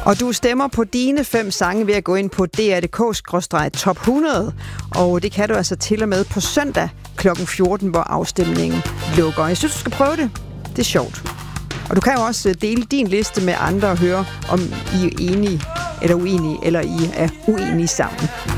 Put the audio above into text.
Og du stemmer på dine 5 sange ved at gå ind på dr.dk/top 100. Og det kan du altså til og med på søndag kl. 14, hvor afstemningen lukker. Jeg synes, du skal prøve det. Det er sjovt. Og du kan jo også dele din liste med andre og høre, om I er enige eller uenige, eller I er uenige sammen.